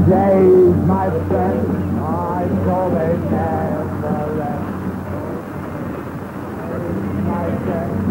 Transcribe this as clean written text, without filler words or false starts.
days, my friend, I know they never end. My friend.